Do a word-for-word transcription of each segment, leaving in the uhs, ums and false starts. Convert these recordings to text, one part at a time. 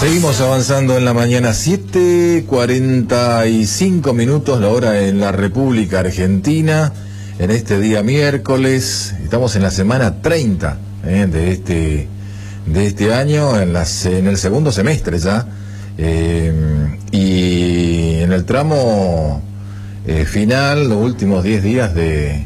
Seguimos avanzando en la mañana, siete cuarenta y cinco minutos, la hora en la República Argentina, en este día miércoles. Estamos en la semana treinta eh, de este de este año, en, las, en el segundo semestre ya, eh, y en el tramo eh, final, los últimos diez días de,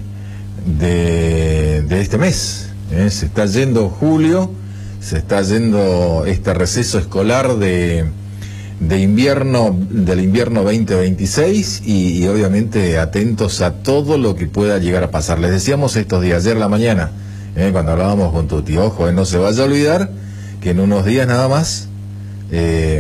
de, de este mes. Eh, se está yendo julio. Se está yendo este receso escolar de, de invierno, del invierno veinte veintiséis y, y obviamente atentos a todo lo que pueda llegar a pasar. Les decíamos estos días, ayer en la mañana, eh, cuando hablábamos con Tuti, ojo, eh, no se vaya a olvidar que en unos días nada más, eh,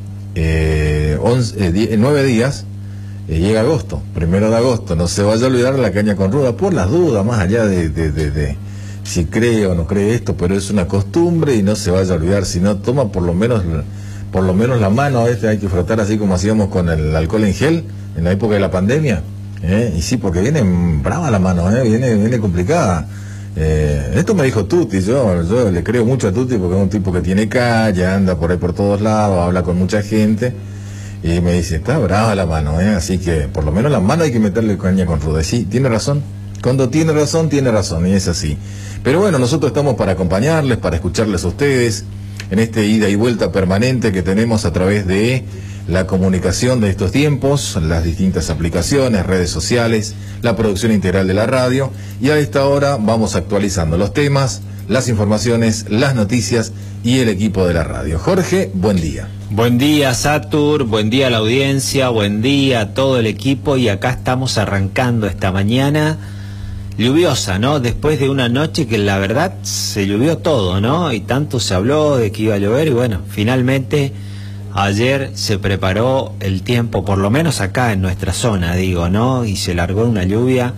eh, once, eh, die, nueve días, eh, llega agosto, primero de agosto, no se vaya a olvidar la caña con ruda, por las dudas, más allá de... de, de, de si cree o no cree esto, pero es una costumbre y no se vaya a olvidar. Si no toma por lo menos por lo menos la mano, este hay que frotar así como hacíamos con el alcohol en gel en la época de la pandemia, ¿eh? Y sí, porque viene brava la mano, ¿eh? viene viene complicada. Eh, esto me dijo Tuti, yo, yo le creo mucho a Tuti porque es un tipo que tiene calle, anda por ahí por todos lados, habla con mucha gente y me dice, está brava la mano, ¿eh? Así que por lo menos la mano hay que meterle caña con ruda. Sí, tiene razón. Cuando tiene razón, tiene razón, y es así. Pero bueno, nosotros estamos para acompañarles, para escucharles a ustedes, en este ida y vuelta permanente que tenemos a través de la comunicación de estos tiempos, las distintas aplicaciones, redes sociales, la producción integral de la radio, y a esta hora vamos actualizando los temas, las informaciones, las noticias y el equipo de la radio. Jorge, buen día. Buen día, Satur, buen día a la audiencia, buen día a todo el equipo, y acá estamos arrancando esta mañana lluviosa, ¿no? Después de una noche que la verdad se llovió todo, ¿no? Y tanto se habló de que iba a llover y bueno, finalmente ayer se preparó el tiempo, por lo menos acá en nuestra zona, digo, ¿no? Y se largó una lluvia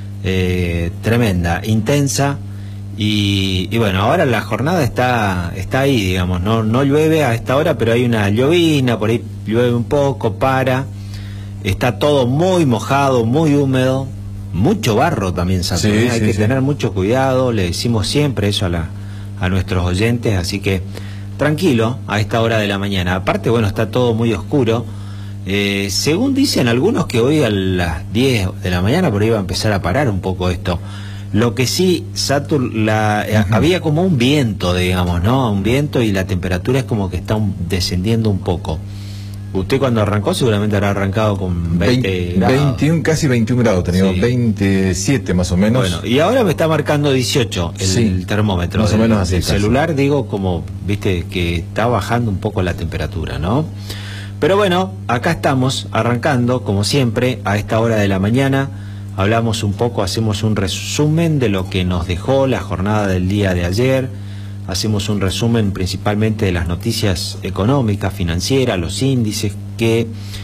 eh, tremenda, intensa y, y bueno, ahora la jornada está está ahí, digamos, no no llueve a esta hora, pero hay una llovina, por ahí llueve un poco, para, está todo muy mojado, muy húmedo. Mucho barro también, Santo, sí, ¿eh? Hay sí, que sí. tener mucho cuidado, le decimos siempre eso a, la, a nuestros oyentes, así que tranquilo a esta hora de la mañana. Aparte, bueno, está todo muy oscuro, eh, según dicen algunos que hoy a las diez de la mañana por ahí va a empezar a parar un poco esto. Lo que sí, Satur, la, uh-huh. había como un viento, digamos, ¿no? Un viento y la temperatura es como que está un, descendiendo un poco. Usted cuando arrancó seguramente habrá arrancado con veinte grados. veintiuno, casi veintiún grados, teníamos sí. veintisiete más o menos. Bueno, y ahora me está marcando dieciocho el, sí, el termómetro. Más o menos así. El celular, digo, como, viste, que está bajando un poco la temperatura, ¿no? Pero bueno, acá estamos arrancando, como siempre, a esta hora de la mañana. Hablamos un poco, hacemos un resumen de lo que nos dejó la jornada del día de ayer. Hacemos un resumen principalmente de las noticias económicas, financieras, los índices que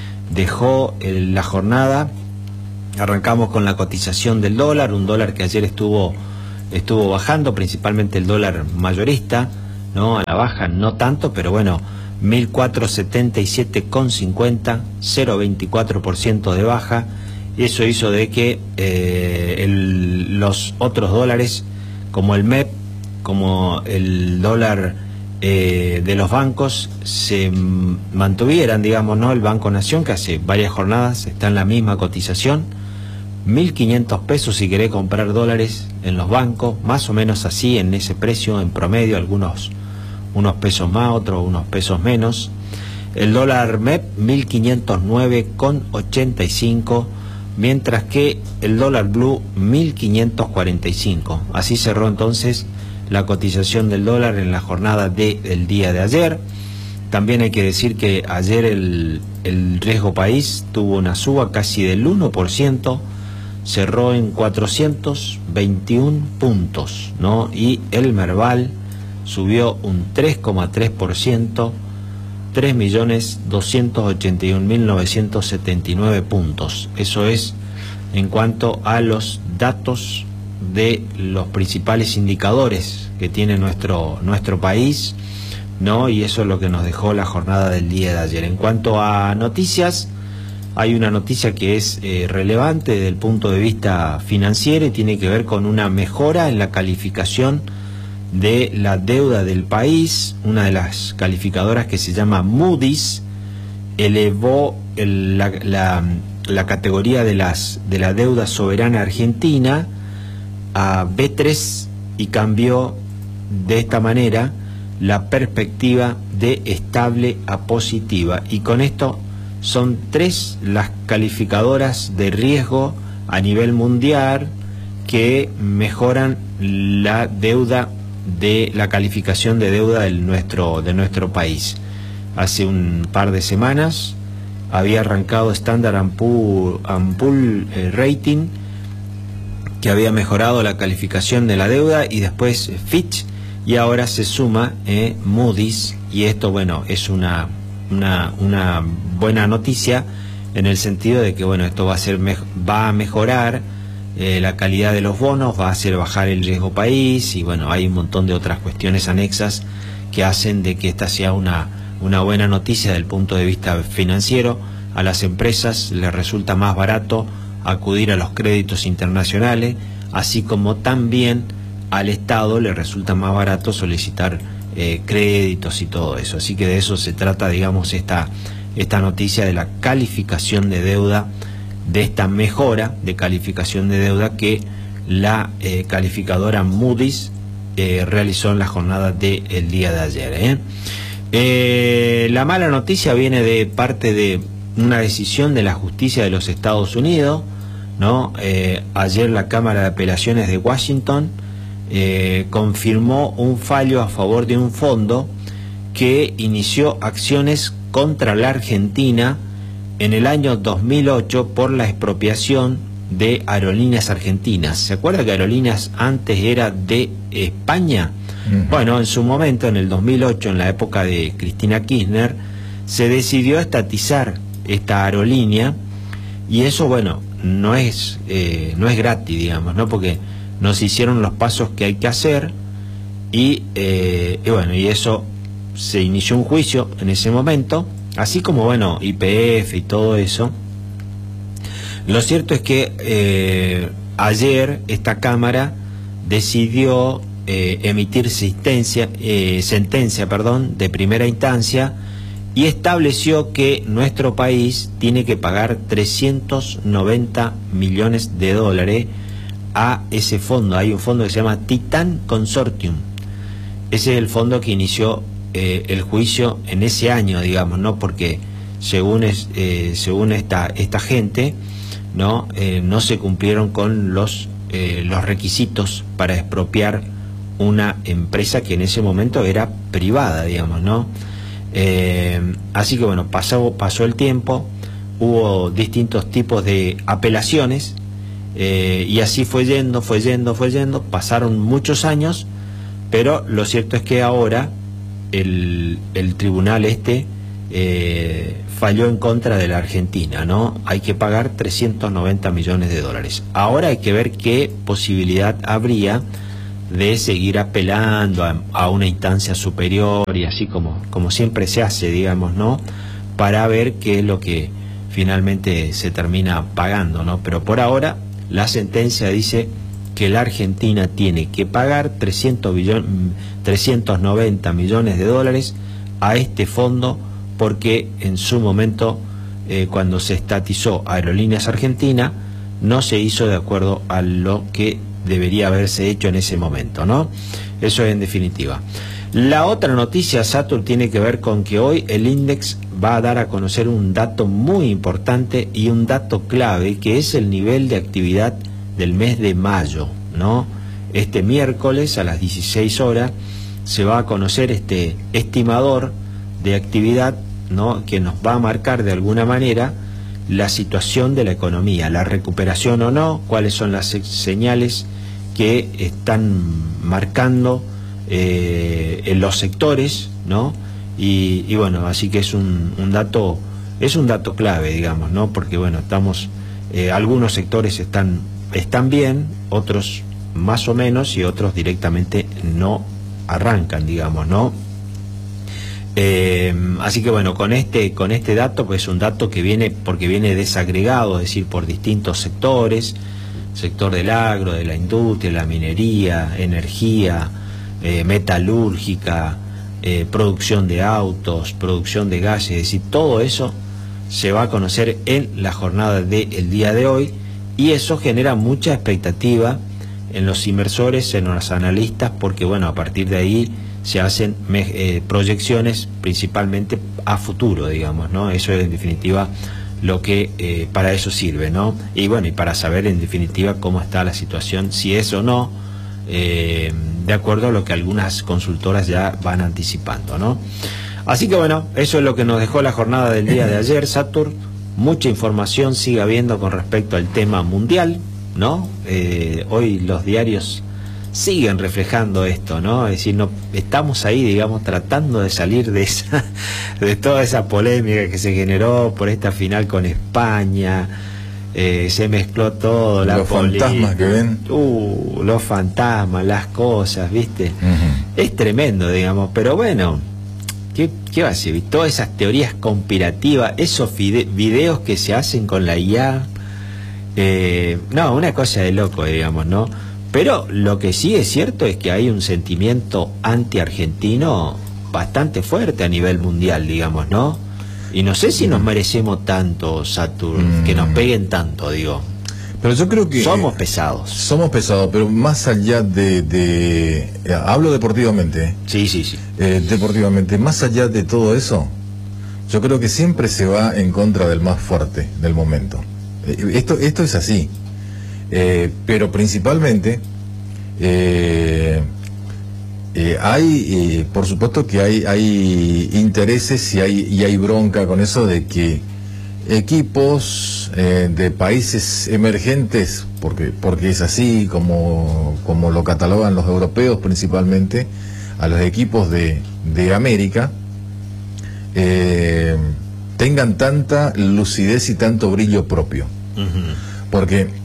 dejó la jornada. Arrancamos con la cotización del dólar, un dólar que ayer estuvo estuvo bajando, principalmente el dólar mayorista, ¿no? A la baja no tanto, pero bueno, mil cuatrocientos setenta y siete con cincuenta, cero coma veinticuatro por ciento de baja. Eso hizo de que eh, el, los otros dólares, como el M E P, como el dólar eh, de los bancos, se mantuvieran, digamos, ¿no? El Banco Nación, que hace varias jornadas está en la misma cotización, mil quinientos pesos si querés comprar dólares en los bancos, más o menos así, en ese precio, en promedio, algunos unos pesos más, otros unos pesos menos. El dólar M E P, mil quinientos nueve con ochenta y cinco, mientras que el dólar blue, mil quinientos cuarenta y cinco. Así cerró entonces la cotización del dólar en la jornada del día de ayer. También hay que decir que ayer el, el riesgo país tuvo una suba casi del uno por ciento, cerró en cuatrocientos veintiún puntos, ¿no? Y el Merval subió un tres coma tres por ciento, tres millones doscientos ochenta y un mil novecientos setenta y nueve puntos. Eso es en cuanto a los datos de los principales indicadores que tiene nuestro nuestro país, ¿no? Y eso es lo que nos dejó la jornada del día de ayer. En cuanto a noticias, hay una noticia que es eh, relevante desde el punto de vista financiero y tiene que ver con una mejora en la calificación de la deuda del país. Una de las calificadoras, que se llama Moody's, elevó el, la, la, la categoría de, las, de la deuda soberana argentina a B tres y cambió de esta manera la perspectiva de estable a positiva. Y con esto son tres las calificadoras de riesgo a nivel mundial que mejoran la deuda de la calificación de deuda de nuestro, de nuestro país. Hace un par de semanas había arrancado Standard and Poor's and Poor's eh, Rating, que había mejorado la calificación de la deuda, y después Fitch, y ahora se suma eh, Moody's, y esto, bueno, es una, una, una buena noticia en el sentido de que, bueno, esto va a ser va a mejorar eh, la calidad de los bonos, va a hacer bajar el riesgo país, y bueno, hay un montón de otras cuestiones anexas que hacen de que esta sea una, una buena noticia desde el punto de vista financiero. A las empresas les resulta más barato acudir a los créditos internacionales, así como también al Estado le resulta más barato solicitar eh, créditos y todo eso. Así que de eso se trata, digamos, esta, esta noticia de la calificación de deuda, de esta mejora de calificación de deuda que la eh, calificadora Moody's eh, realizó en la jornada del día de ayer. ¿eh? Eh, la mala noticia viene de parte de una decisión de la justicia de los Estados Unidos, ¿no? Eh, ayer la Cámara de Apelaciones de Washington eh, confirmó un fallo a favor de un fondo que inició acciones contra la Argentina en el año dos mil ocho por la expropiación de Aerolíneas Argentinas. ¿Se acuerda que Aerolíneas antes era de España? Uh-huh. Bueno, en su momento, en el dos mil ocho, en la época de Cristina Kirchner, se decidió estatizar esta aerolínea, y eso, bueno, no es eh, no es gratis, digamos, ¿no? Porque nos hicieron los pasos que hay que hacer, y, eh, y bueno, y eso se inició un juicio en ese momento, así como, bueno, Y P F y todo eso. Lo cierto es que eh, ayer esta Cámara decidió eh, emitir sentencia, eh, sentencia perdón, de primera instancia, y estableció que nuestro país tiene que pagar trescientos noventa millones de dólares a ese fondo. Hay un fondo que se llama Titan Consortium. Ese es el fondo que inició eh, el juicio en ese año, digamos, ¿no? Porque según es, eh, según esta esta gente, no eh, no se cumplieron con los eh, los requisitos para expropiar una empresa que en ese momento era privada, digamos, ¿no? Eh, así que bueno, pasó, pasó el tiempo, hubo distintos tipos de apelaciones, eh, y así fue yendo, fue yendo, fue yendo, pasaron muchos años, pero lo cierto es que ahora el, el tribunal este eh, falló en contra de la Argentina, ¿no? Hay que pagar trescientos noventa millones de dólares. Ahora hay que ver qué posibilidad habría de seguir apelando a, a una instancia superior, y así como, como siempre se hace, digamos, ¿no? Para ver qué es lo que finalmente se termina pagando, ¿no? Pero por ahora la sentencia dice que la Argentina tiene que pagar trescientos noventa millones de dólares a este fondo, porque en su momento, eh, cuando se estatizó Aerolíneas Argentina, no se hizo de acuerdo a lo que debería haberse hecho en ese momento, ¿no? Eso es en definitiva. La otra noticia, Satur, tiene que ver con que hoy el INDEX va a dar a conocer un dato muy importante y un dato clave, que es el nivel de actividad del mes de mayo, ¿no? Este miércoles a las dieciséis horas se va a conocer este estimador de actividad, ¿no? Que nos va a marcar de alguna manera la situación de la economía, la recuperación o no, cuáles son las señales que están marcando eh, en los sectores, ¿no? Y, y bueno, así que es un, un dato, es un dato clave, digamos, ¿no? Porque bueno, estamos, eh, algunos sectores están, están bien, otros más o menos, y otros directamente no arrancan, digamos, ¿no? Eh, así que bueno, con este con este dato, pues es un dato que viene porque viene desagregado, es decir, por distintos sectores, sector del agro, de la industria, la minería, energía, eh, metalúrgica, eh, producción de autos, producción de gases, es decir, todo eso se va a conocer en la jornada del día de hoy, y eso genera mucha expectativa en los inversores, en los analistas, porque bueno, a partir de ahí se hacen eh, proyecciones principalmente a futuro, digamos, ¿no? Eso es en definitiva lo que eh, para eso sirve, ¿no? Y bueno, y para saber en definitiva cómo está la situación, si es o no, eh, de acuerdo a lo que algunas consultoras ya van anticipando, ¿no? Así que bueno, eso es lo que nos dejó la jornada del día de ayer, Saturn. Mucha información sigue habiendo con respecto al tema mundial, ¿no? Eh, hoy los diarios siguen reflejando esto, ¿no? Es decir, no, estamos ahí, digamos, tratando de salir de esa, de toda esa polémica que se generó por esta final con España. Eh, se mezcló todo, la los fantasmas que ven, uh, los fantasmas, las cosas, ¿viste? Uh-huh. Es tremendo, digamos, pero bueno, ¿qué, qué va a ser? Todas esas teorías conspirativas, esos vide videos que se hacen con la I A, eh, no, una cosa de loco, digamos, ¿no? Pero lo que sí es cierto es que hay un sentimiento anti-argentino bastante fuerte a nivel mundial, digamos, ¿no? Y no sé si nos merecemos tanto, Saturn, mm. que nos peguen tanto, digo. Pero yo creo que... Somos pesados. Somos pesados, pero más allá de... de eh, hablo deportivamente. ¿eh? Sí, sí, sí. Eh, deportivamente, más allá de todo eso, yo creo que siempre se va en contra del más fuerte del momento. Eh, esto, esto es así. Eh, pero principalmente eh, eh, hay, eh, por supuesto que hay, hay intereses y hay, y hay bronca con eso de que equipos eh, de países emergentes, porque, porque es así como, como lo catalogan los europeos principalmente, a los equipos de, de América, eh, tengan tanta lucidez y tanto brillo propio. Uh-huh. Porque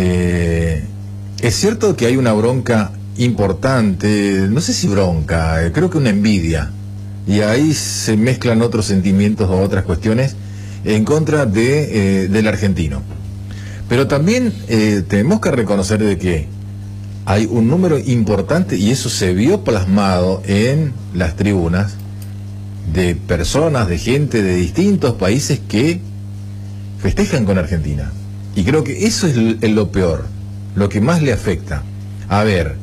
Eh, es cierto que hay una bronca importante, no sé si bronca, eh, creo que una envidia, y ahí se mezclan otros sentimientos o otras cuestiones en contra de, eh, del argentino. Pero también eh, tenemos que reconocer de que hay un número importante, y eso se vio plasmado en las tribunas, de personas, de gente de distintos países que festejan con Argentina. Y creo que eso es lo peor, lo que más le afecta. A ver,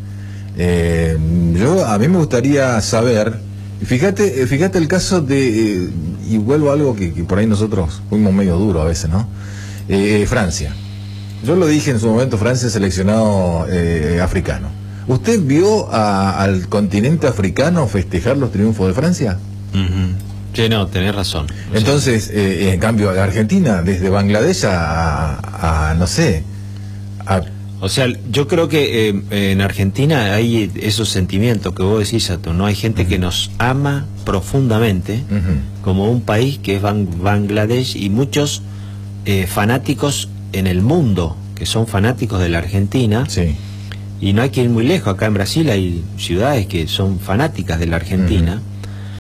eh, yo a mí me gustaría saber, fíjate, fíjate el caso de, eh, y vuelvo a algo que, que por ahí nosotros fuimos medio duros a veces, ¿no? Eh, Francia. Yo lo dije en su momento, Francia seleccionado eh, africano. ¿Usted vio a, al continente africano festejar los triunfos de Francia? Uh-huh. Sí, no, tenés razón. Entonces, eh, en cambio, a Argentina, desde Bangladesh a, a, a no sé... A... O sea, yo creo que eh, en Argentina hay esos sentimientos que vos decís, Sato, ¿no? Hay gente uh-huh. que nos ama profundamente, uh-huh. como un país que es Bang Bangladesh, y muchos eh, fanáticos en el mundo, que son fanáticos de la Argentina. Sí. Y no hay que ir muy lejos, acá en Brasil hay ciudades que son fanáticas de la Argentina. Uh-huh.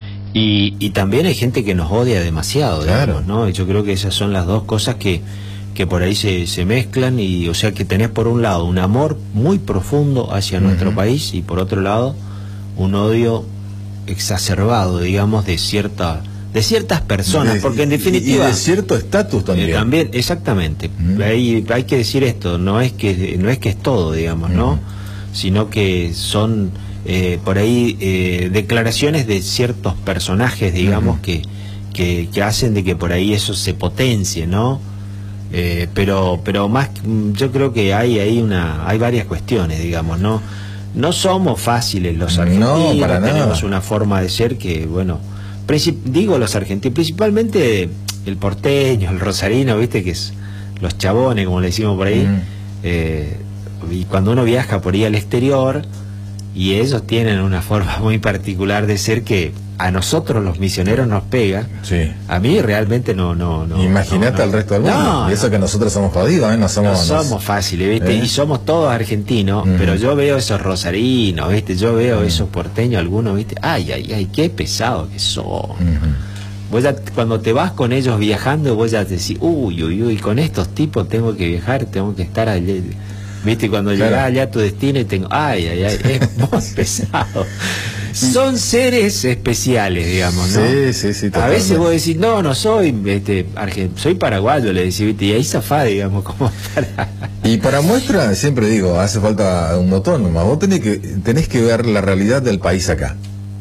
Y, y también hay gente que nos odia demasiado, digamos, claro. ¿no? Y yo creo que esas son las dos cosas que, que por ahí se, se mezclan, y o sea que tenés por un lado un amor muy profundo hacia uh-huh. nuestro país, y por otro lado un odio exacerbado, digamos, de cierta de ciertas personas, de, porque en definitiva... Y de cierto estatus también. Eh, también, exactamente. Uh-huh. hay, hay que decir esto, no es que, no es que es todo, digamos, ¿no? Uh-huh. Sino que son... Eh, por ahí eh, declaraciones de ciertos personajes, digamos, uh-huh. que, que, que hacen de que por ahí eso se potencie, ¿no? Eh, pero pero más, yo creo que hay ahí una hay varias cuestiones, digamos, ¿no? No somos fáciles los argentinos, no, para tenemos nada. una forma de ser que, bueno, digo los argentinos, principalmente el porteño, el rosarino, viste, que es los chabones, como le decimos por ahí, uh-huh. eh, y cuando uno viaja por ahí al exterior, y ellos tienen una forma muy particular de ser que a nosotros los misioneros nos pega. Sí. A mí realmente no... no, no Imagínate no, al no, resto del mundo. No, y eso no. que nosotros somos jodidos, ¿eh? No somos, no somos nos... fáciles, ¿viste? ¿Eh? Y somos todos argentinos, uh-huh. pero yo veo esos rosarinos, ¿viste? Yo veo uh-huh. esos porteños, algunos, ¿viste? Ay, ay, ay, qué pesado que son. Uh-huh. Vos ya, cuando te vas con ellos viajando, vos ya te decís, uy, uy, uy, con estos tipos tengo que viajar, tengo que estar allí. viste, cuando claro. llegás allá a tu destino y tengo, ay, ay, ay, es muy pesado. Son seres especiales, digamos, ¿no? Sí, sí, sí. A veces vos decís, no, no soy, este, soy paraguayo, le decís, viste, y ahí zafá, digamos, como para... Y para muestra, siempre digo, hace falta un botón nomás. Vos tenés que, tenés que ver la realidad del país acá.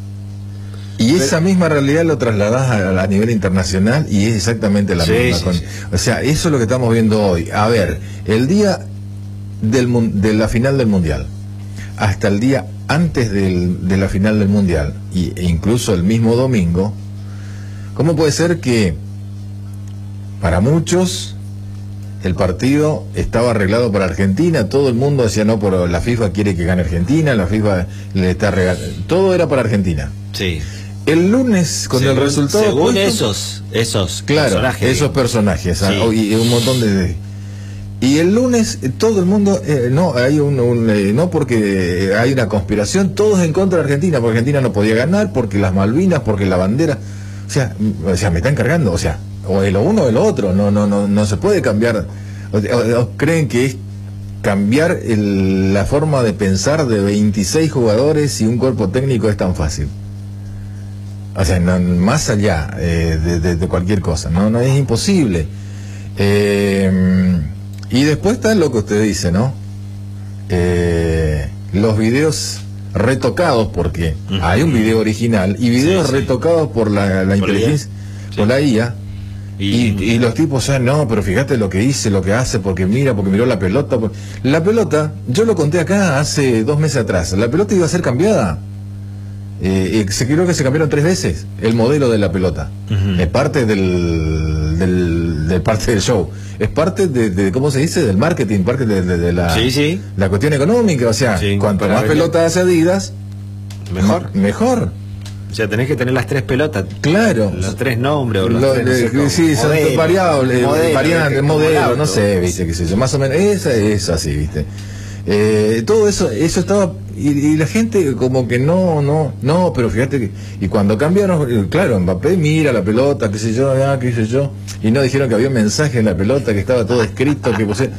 Y Pero, esa misma realidad lo trasladás a, a nivel internacional y es exactamente la sí, misma. Sí, con, sí. O sea, eso es lo que estamos viendo hoy. A ver, el día del, de la final del Mundial, hasta el día antes del, de la final del Mundial, y, e incluso el mismo domingo, ¿cómo puede ser que para muchos el partido estaba arreglado para Argentina? Todo el mundo decía, no, pero la FIFA quiere que gane Argentina, la FIFA le está regalando, todo era para Argentina. Sí. El lunes, con según, el resultado según puesto, esos esos claro, personajes, esos digamos. personajes, Sí. y un montón de... Y el lunes todo el mundo, eh, no, hay un, un eh, no porque hay una conspiración, todos en contra de Argentina, porque Argentina no podía ganar, porque las Malvinas, porque la bandera, o sea, o sea, me están cargando, o sea, o es lo uno o es lo otro, no, no, no, no se puede cambiar. O, o, o creen que es cambiar el, la forma de pensar de veintiséis jugadores y un cuerpo técnico es tan fácil. O sea, no, más allá eh, de, de, de cualquier cosa, no, no es imposible. Eh, y después está lo que usted dice, ¿no? Eh, los videos retocados, porque uh-huh. hay un video original y videos sí, sí. retocados por la, la por inteligencia, sí. por la I A. Y, y, y los tipos, ah, no, pero fíjate lo que dice, lo que hace, porque mira, porque miró la pelota. Porque... La pelota, yo lo conté acá hace dos meses atrás, la pelota iba a ser cambiada. Eh, se creo que se cambiaron tres veces el modelo de la pelota. Uh-huh. Es parte del, del, del parte del show. Es parte de, de ¿cómo se dice? Del marketing, parte de, de, de la, sí, sí. la cuestión económica. O sea, sí, cuanto más pelota hace Adidas, mejor. Mejor. O sea, tenés que tener las tres pelotas. Claro. Los tres nombres. O los lo, tres, no de, sé, sí, son modelo, variables, modelo, variantes, modelo, no sé, viste, qué sé yo. Más o menos, esa es así, viste. Eh, todo eso, eso estaba, y, y la gente como que no, no, no, pero fíjate que, y cuando cambiaron, claro, Mbappé mira la pelota, qué sé yo, ah, qué sé yo, y no dijeron que había un mensaje en la pelota, que estaba todo escrito, que puse...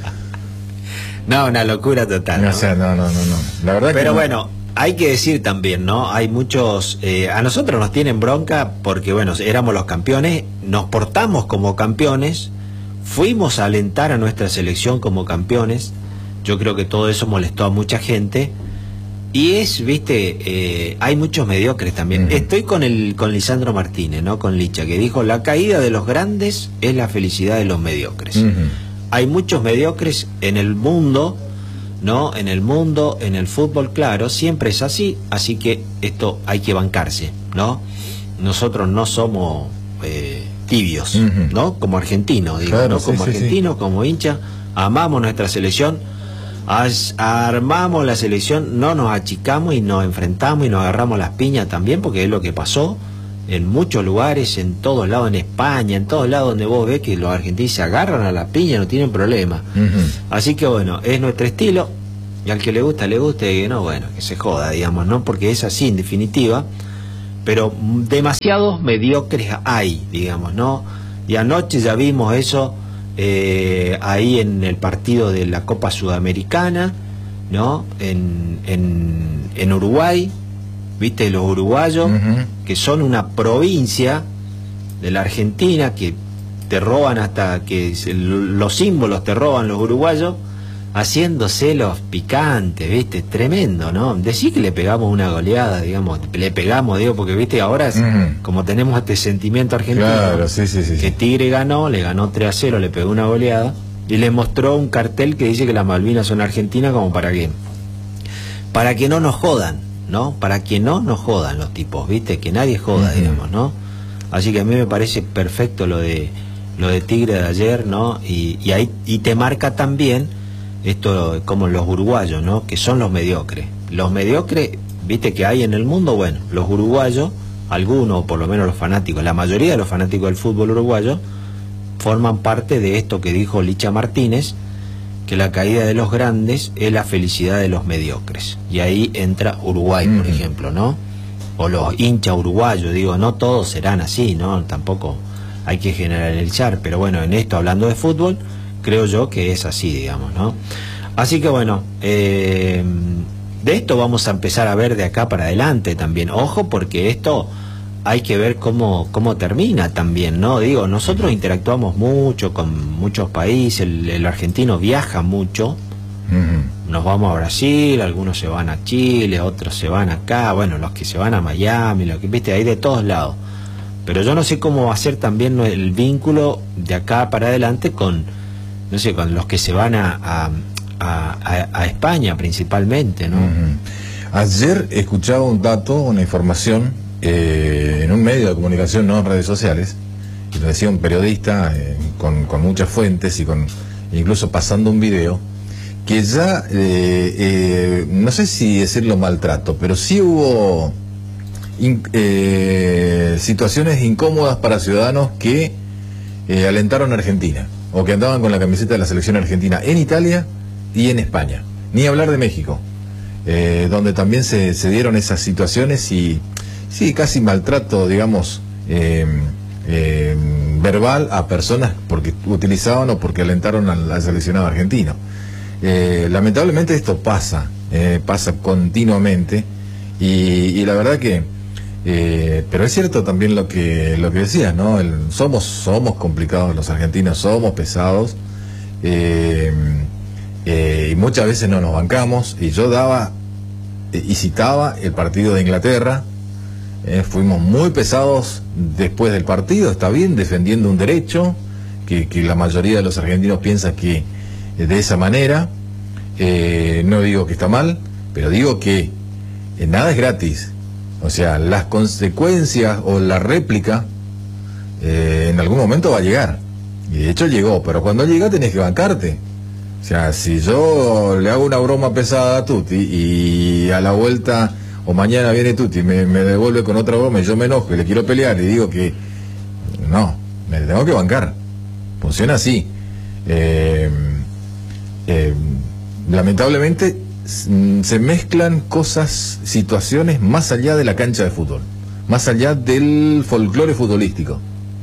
No, una locura total. ¿no? O sea, no, no, no, no, la verdad pero que no. Bueno, hay que decir también, ¿no? Hay muchos, eh, a nosotros nos tienen bronca porque, bueno, éramos los campeones, nos portamos como campeones, fuimos a alentar a nuestra selección como campeones. Yo creo que todo eso molestó a mucha gente y es, viste, eh, hay muchos mediocres también. Uh-huh. Estoy con el con Lisandro Martínez, ¿no? Con Licha, que dijo, la caída de los grandes es la felicidad de los mediocres. Uh-huh. Hay muchos mediocres en el mundo, ¿no? En el mundo, en el fútbol, claro, siempre es así, así que esto hay que bancarse, ¿no? Nosotros no somos eh, tibios, uh-huh. ¿no? Como argentinos, digo, claro, ¿no? Como sí, argentinos, sí, sí. como hincha, amamos nuestra selección. As, armamos la selección, no nos achicamos y nos enfrentamos y nos agarramos las piñas también, porque es lo que pasó en muchos lugares, en todos lados, en España, en todos lados donde vos ves que los argentinos se agarran a la piña, no tienen problema. Uh-huh. Así que bueno, es nuestro estilo, y al que le gusta, le guste, y que no, bueno, que se joda, digamos, ¿no? Porque es así en definitiva, pero demasiados mediocres hay, digamos, ¿no? Y anoche ya vimos eso. Eh, ahí en el partido de la Copa Sudamericana, ¿no? En, en, en Uruguay, viste, los uruguayos, uh-huh. que son una provincia de la Argentina, que te roban hasta que se, los símbolos te roban los uruguayos, haciéndose los picantes, viste, tremendo, ¿no? Decir que le pegamos una goleada, digamos, le pegamos, digo, porque viste, ahora uh-huh. como tenemos este sentimiento argentino, claro, sí, sí, sí, que Tigre ganó, le ganó tres a cero, le pegó una goleada, y le mostró un cartel que dice que las Malvinas son argentinas, como para que, para que no nos jodan, ¿no? Para que no nos jodan los tipos, viste, que nadie joda, uh-huh. digamos, ¿no? Así que a mí me parece perfecto lo de, lo de Tigre de ayer, ¿no? Y, y ahí, y te marca también esto como los uruguayos, ¿no? Que son los mediocres. Los mediocres, viste que hay en el mundo, bueno, los uruguayos, algunos, por lo menos los fanáticos, la mayoría de los fanáticos del fútbol uruguayo, forman parte de esto que dijo Licha Martínez, que la caída de los grandes es la felicidad de los mediocres. Y ahí entra Uruguay, por mm. ejemplo, ¿no? O los hinchas uruguayos, digo, no todos serán así, ¿no? Tampoco hay que generalizar, pero bueno, en esto, hablando de fútbol, creo yo que es así, digamos, ¿no? Así que bueno, eh, de esto vamos a empezar a ver de acá para adelante también. Ojo, porque esto hay que ver cómo, cómo termina también, ¿no? Digo, nosotros interactuamos mucho con muchos países, el, el argentino viaja mucho. Uh-huh. Nos vamos a Brasil, algunos se van a Chile, otros se van acá, bueno, los que se van a Miami, lo que viste, hay de todos lados. Pero yo no sé cómo va a ser también el vínculo de acá para adelante con, no sé, con los que se van a, a, a, a España principalmente, ¿no? Uh-huh. Ayer escuchaba un dato, una información, eh, en un medio de comunicación, no en redes sociales, y lo decía un periodista eh, con, con muchas fuentes y con incluso pasando un video, que ya, eh, eh, no sé si decirlo maltrato, pero sí hubo in, eh, situaciones incómodas para ciudadanos que eh, alentaron a Argentina, o que andaban con la camiseta de la selección argentina en Italia y en España. Ni hablar de México, eh, donde también se, se dieron esas situaciones y, sí, casi maltrato, digamos, eh, eh, verbal a personas porque utilizaban o porque alentaron al, al seleccionado argentino. Eh, lamentablemente esto pasa, eh, pasa continuamente y, y la verdad que, eh, pero es cierto también lo que lo que decías, ¿no? El, somos somos complicados los argentinos, somos pesados eh, eh, y muchas veces no nos bancamos. Y yo daba eh, y citaba el partido de Inglaterra, eh, fuimos muy pesados después del partido, está bien, defendiendo un derecho que, que la mayoría de los argentinos piensa que de esa manera, eh, no digo que está mal, pero digo que eh, nada es gratis. O sea, las consecuencias o la réplica eh, en algún momento va a llegar. Y de hecho llegó, pero cuando llega tenés que bancarte. O sea, si yo le hago una broma pesada a Tuti y a la vuelta o mañana viene Tuti y me, me devuelve con otra broma y yo me enojo y le quiero pelear y digo que no, me tengo que bancar. Funciona así. Eh, Eh, lamentablemente se mezclan cosas, situaciones más allá de la cancha de fútbol, más allá del folclore futbolístico,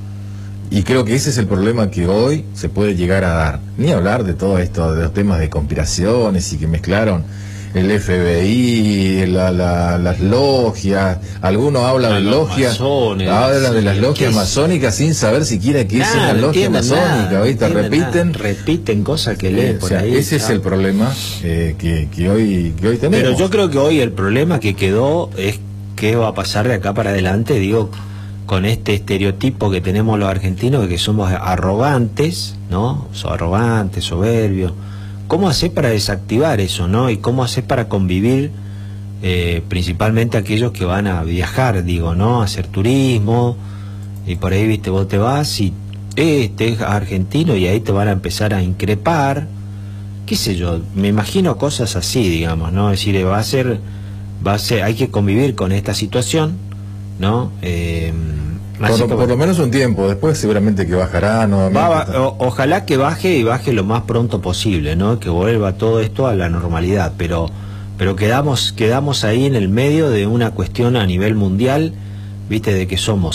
y creo que ese es el problema que hoy se puede llegar a dar. Ni hablar de todo esto, de los temas de conspiraciones y que mezclaron el F B I, la, la, las logias, algunos hablan de logias, hablan de las logias masónicas sin saber siquiera qué es una logia masónica, ¿viste? Repiten, nada. repiten cosas que leen eh, por o sea, ahí. Ese claro. es el problema eh, que, que hoy que hoy tenemos. Pero yo creo que hoy el problema que quedó es qué va a pasar de acá para adelante, digo, con este estereotipo que tenemos los argentinos de que somos arrogantes, ¿no? So, arrogantes, soberbios. ¿Cómo hacer para desactivar eso, no? Y cómo hacer para convivir, eh, principalmente aquellos que van a viajar, digo, ¿no? A hacer turismo, y por ahí, viste, vos te vas y este es argentino y ahí te van a empezar a increpar, qué sé yo, me imagino cosas así, digamos, ¿no? Es decir, va a ser, va a ser, hay que convivir con esta situación, ¿no? Eh, Por, lo, por lo menos un tiempo, después seguramente que bajará nuevamente. Va, o, ojalá que baje y baje lo más pronto posible, ¿no? Que vuelva todo esto a la normalidad, pero pero quedamos quedamos ahí en el medio de una cuestión a nivel mundial, viste, de que somos